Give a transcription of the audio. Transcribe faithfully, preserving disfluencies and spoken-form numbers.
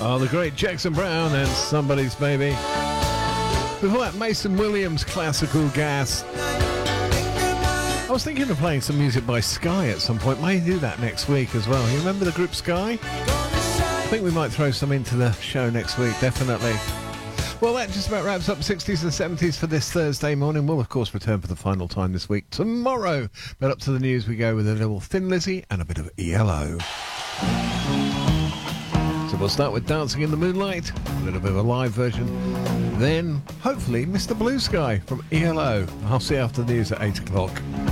Oh, the great Jackson Browne and Somebody's Baby. Before that, Mason Williams, Classical Gas. I was thinking of playing some music by Sky at some point. May do that next week as well. You remember the group Sky? I think we might throw some into the show next week, definitely. Well, that just about wraps up sixties and seventies for this Thursday morning. We'll, of course, return for the final time this week tomorrow. But up to the news we go with a little Thin Lizzy and a bit of E L O. So we'll start with Dancing in the Moonlight, a little bit of a live version. Then, hopefully, Mister Blue Sky from E L O. I'll see you after the news at eight o'clock.